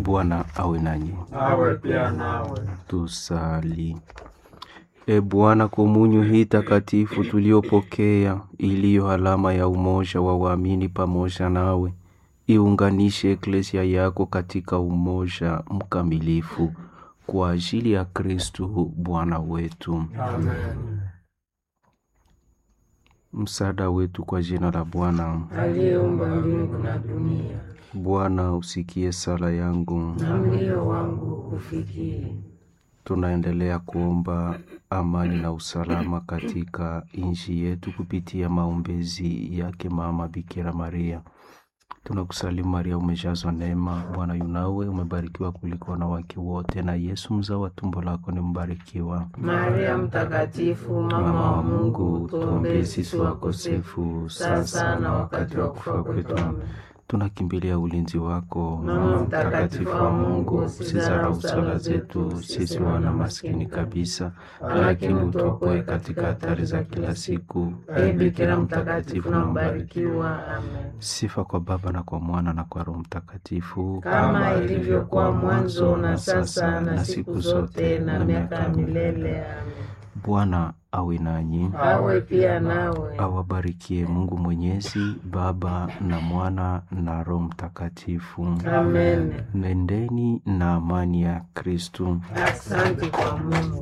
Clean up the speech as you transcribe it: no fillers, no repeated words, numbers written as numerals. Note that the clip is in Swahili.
Bwana awe nanyi. Awe pia nawe. Tusali. E Bwana, komunyo hii takatifu tuliopokea, iliyo alama ya umoja wa waamini pamoja nawe, iunganishe eklesia yako katika umoja mkamilifu kwa ajili ya Kristo Bwana wetu. Amen. Msaada wetu kwa jina la Bwana Aliyeumba mbingu na dunia. Bwana, usikie sala yangu na mlio wangu ufikie. Tunaendelea kuomba amani na usalama katika nchi yetu kupitia maombezi yake Mama Bikira Maria. Tunakusalimu Maria, umejazwa neema, Bwana yu nawe, umebarikiwa kuliko wanawake wote, na Yesu mzao wa tumbo lako ni mbarikiwa. Maria mtakatifu, mama wa Mungu, tuombee sisi wakosefu, sasa na wakati wa kufa kwetu. Amen. Tunakimbilia ulinzi wako, Mama mtakatifu wa Mungu, usizarau sala zetu sisi wana maskini kabisa, lakini utuokoe katika hatari za kila siku. Ee Bikira mtakatifu na mbarikiwa. Amen. Sifa kwa Baba na kwa Mwana na kwa Roho Mtakatifu, kama ilivyokuwa mwanzo na sasa na siku zote na miaka ya milele. Amen. Bwana awe nanyi. Awe pia nawe. Awabarikie Mungu Mwenyezi, Baba na Mwana na Roho Mtakatifu. Amen. Nendeni na amani ya Kristo. Asante kwa Mungu.